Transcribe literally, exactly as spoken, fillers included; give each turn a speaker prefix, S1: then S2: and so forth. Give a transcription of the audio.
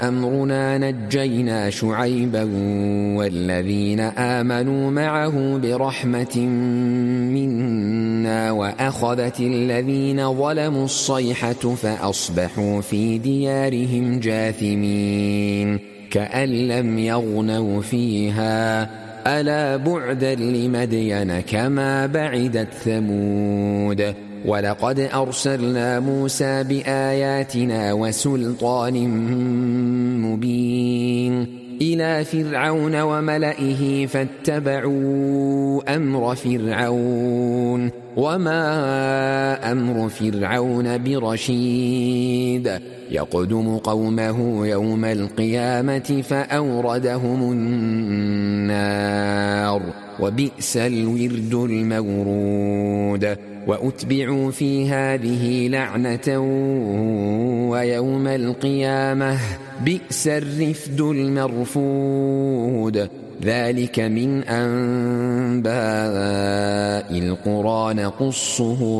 S1: أمرنا نجينا شعيبا والذين آمنوا معه برحمة منا وأخذت الذين ظلموا الصيحة فأصبحوا في ديارهم جاثمين كأن لم يغنوا فيها ألا بعدا لمدين كما بعدت ثمود ولقد أرسلنا موسى بآياتنا وسلطان مبين إلى فرعون وملئه فاتبعوا أمر فرعون وما أمر فرعون برشيد يقدم قومه يوم القيامة فأوردهم النار وبئس الورد المورود وأتبعوا في هذه لعنة ويوم القيامة بئس الرفد المرفود ذلك من أنباء القرى نقصه